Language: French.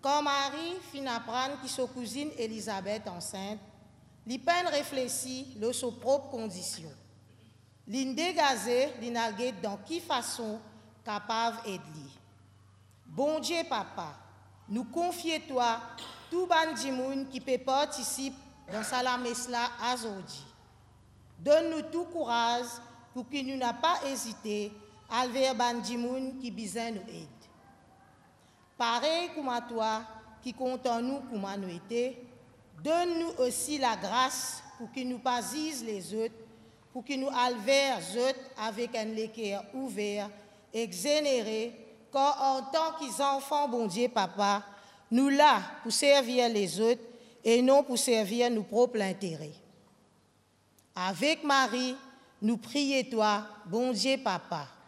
Quand Marie fin apprendre que sa cousine Élisabeth enceinte, li peine réfléchit de ses propres conditions. Li dégazé, li nalgué dans qui façon capable d'aider. Bon Dieu papa, nous confions toi tout bandi moun qui peut participer dans sa messe là aujourd'hui. Donne-nous tout courage pour que nous n'ayons pas hésité à vers bandi moun qui besoin nous aide. Pareil comme à toi qui compte en nous comme nous été, donne-nous aussi la grâce pour que nous pas les autres, pour que nous allions vers les autres avec un cœur ouvert, exonéré, car en tant qu'enfants, bon Dieu, papa, nous là pour servir les autres et non pour servir nos propres intérêts. Avec Marie, nous prions toi, bon Dieu, papa.